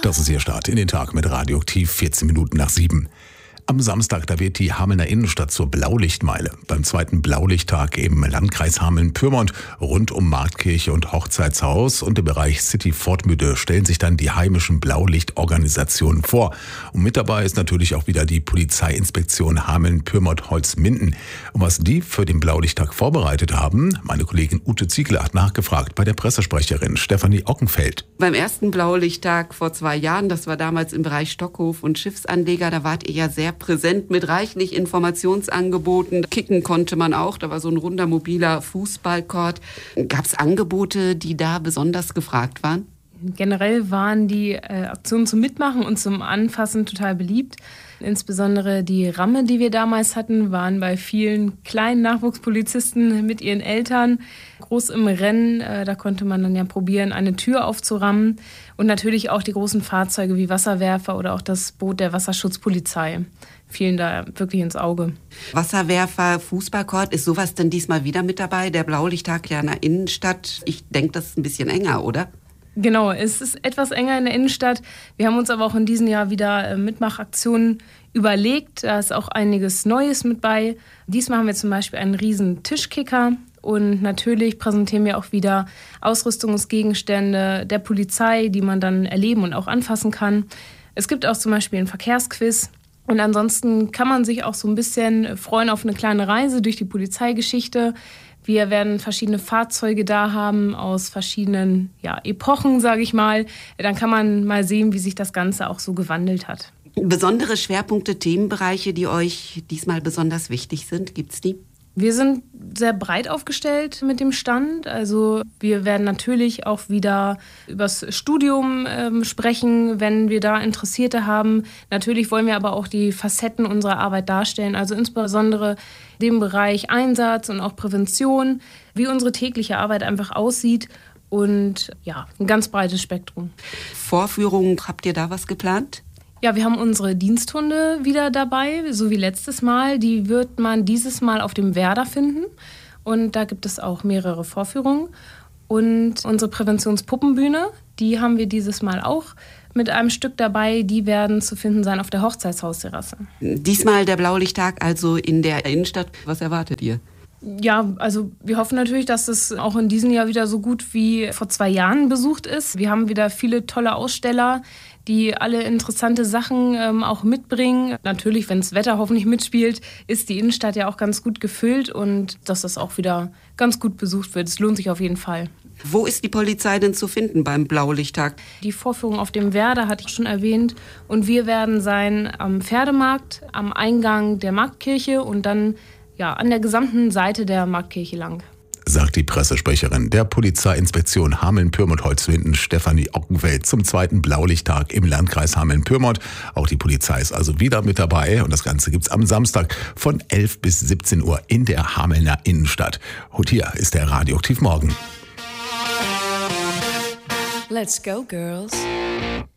Das ist Ihr Start in den Tag mit Radioaktiv 14 Minuten nach 7. Am Samstag, da wird die Hamelner Innenstadt zur Blaulichtmeile. Beim zweiten Blaulichttag im Landkreis Hameln-Pyrmont rund um Marktkirche und Hochzeitshaus und im Bereich City Fortmüde stellen sich dann die heimischen Blaulichtorganisationen vor. Und mit dabei ist natürlich auch wieder die Polizeiinspektion Hameln-Pyrmont-Holzminden. Und was die für den Blaulichttag vorbereitet haben, meine Kollegin Ute Ziegler hat nachgefragt bei der Pressesprecherin Stefanie Ockenfeld. Beim ersten Blaulichttag vor 2 Jahren, das war damals im Bereich Stockhof und Schiffsanleger, da wart ihr ja sehr präsent mit reichlich Informationsangeboten. Kicken konnte man auch, da war so ein runder mobiler Fußballcourt. Gab es Angebote, die da besonders gefragt waren? Generell waren die Aktionen zum Mitmachen und zum Anfassen total beliebt. Insbesondere die Ramme, die wir damals hatten, waren bei vielen kleinen Nachwuchspolizisten mit ihren Eltern groß im Rennen. Da konnte man dann ja probieren, eine Tür aufzurammen. Und natürlich auch die großen Fahrzeuge wie Wasserwerfer oder auch das Boot der Wasserschutzpolizei fielen da wirklich ins Auge. Wasserwerfer, Fußballcourt, ist sowas denn diesmal wieder mit dabei? Der Blaulichttag ja in der Innenstadt. Ich denke, das ist ein bisschen enger, oder? Genau, es ist etwas enger in der Innenstadt. Wir haben uns aber auch in diesem Jahr wieder Mitmachaktionen überlegt. Da ist auch einiges Neues mit bei. Diesmal haben wir zum Beispiel einen riesen Tischkicker. Und natürlich präsentieren wir auch wieder Ausrüstungsgegenstände der Polizei, die man dann erleben und auch anfassen kann. Es gibt auch zum Beispiel einen Verkehrsquiz. Und ansonsten kann man sich auch so ein bisschen freuen auf eine kleine Reise durch die Polizeigeschichte. Wir werden verschiedene Fahrzeuge da haben aus verschiedenen Epochen, sage ich mal. Dann kann man mal sehen, wie sich das Ganze auch so gewandelt hat. Besondere Schwerpunkte, Themenbereiche, die euch diesmal besonders wichtig sind, gibt's die? Wir sind sehr breit aufgestellt mit dem Stand. Also wir werden natürlich auch wieder übers Studium sprechen, wenn wir da Interessierte haben. Natürlich wollen wir aber auch die Facetten unserer Arbeit darstellen, also insbesondere den Bereich Einsatz und auch Prävention, wie unsere tägliche Arbeit einfach aussieht und ja, ein ganz breites Spektrum. Vorführungen, habt ihr da was geplant? Ja, wir haben unsere Diensthunde wieder dabei, so wie letztes Mal. Die wird man dieses Mal auf dem Werder finden. Und da gibt es auch mehrere Vorführungen. Und unsere Präventionspuppenbühne, die haben wir dieses Mal auch mit einem Stück dabei. Die werden zu finden sein auf der Hochzeitshaus-Terrasse. Diesmal der Blaulichttag also in der Innenstadt. Was erwartet ihr? Ja, also wir hoffen natürlich, dass es auch in diesem Jahr wieder so gut wie vor 2 Jahren besucht ist. Wir haben wieder viele tolle Aussteller, die alle interessante Sachen auch mitbringen. Natürlich, wenn das Wetter hoffentlich mitspielt, ist die Innenstadt ja auch ganz gut gefüllt und dass das auch wieder ganz gut besucht wird. Es lohnt sich auf jeden Fall. Wo ist die Polizei denn zu finden beim Blaulichttag? Die Vorführung auf dem Werder hatte ich schon erwähnt. Und wir werden sein am Pferdemarkt, am Eingang der Marktkirche und dann an der gesamten Seite der Marktkirche lang. Sagt die Pressesprecherin der Polizeiinspektion Hameln-Pyrmont-Holzminden Stefanie Ockenfeld zum zweiten Blaulichttag im Landkreis Hameln-Pyrmont. Auch die Polizei ist also wieder mit dabei und das Ganze gibt's am Samstag von 11 bis 17 Uhr in der Hamelner Innenstadt. Und hier ist der Radioaktiv Morgen. Let's go, girls.